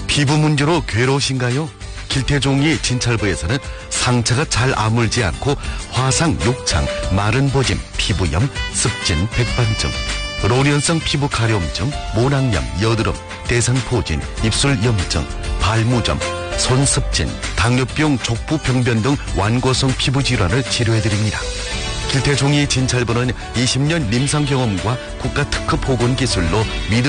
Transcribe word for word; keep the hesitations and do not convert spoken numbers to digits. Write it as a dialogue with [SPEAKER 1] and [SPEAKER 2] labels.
[SPEAKER 1] 피부 문제로 괴로우신가요? 길태종이 진찰부에서는 상처가 잘 아물지 않고 화상, 욕창, 마른 보짐, 피부염, 습진, 백반증, 로련성 피부 가려움증, 모낭염, 여드름, 대상포진, 입술염증, 발무점, 손습진, 당뇨병, 족부병변 등 완고성 피부 질환을 치료해드립니다. 길태종이 진찰부는 이십 년 임상 경험과 국가 특허 보건 기술로 믿을